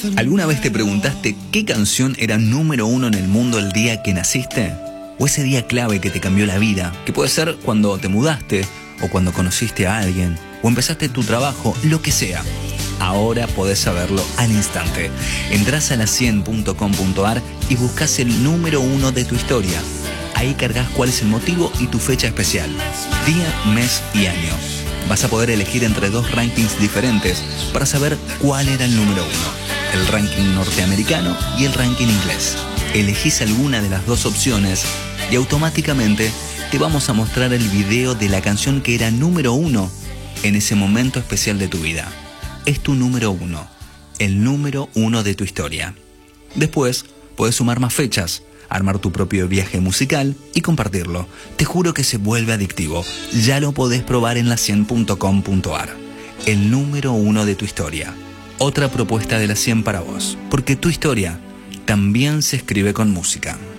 ¿Alguna vez te preguntaste qué canción era número uno en el mundo el día que naciste? ¿O ese día clave que te cambió la vida? Que puede ser cuando te mudaste, o cuando conociste a alguien, o empezaste tu trabajo, lo que sea. Ahora podés saberlo al instante. Entrás a la100.com.ar y buscas el número uno de tu historia. Ahí cargas cuál es el motivo y tu fecha especial. Día, mes y año. Vas a poder elegir entre dos rankings diferentes para saber cuál era el número uno. El ranking norteamericano y el ranking inglés. Elegís alguna de las dos opciones y automáticamente te vamos a mostrar el video de la canción que era número uno en ese momento especial de tu vida. Es tu número uno, el número uno de tu historia. Después puedes sumar más fechas, armar tu propio viaje musical y compartirlo. Te juro que se vuelve adictivo. Ya lo podés probar en la100.com.ar. El número uno de tu historia. Otra propuesta de la 100 para vos, porque tu historia también se escribe con música.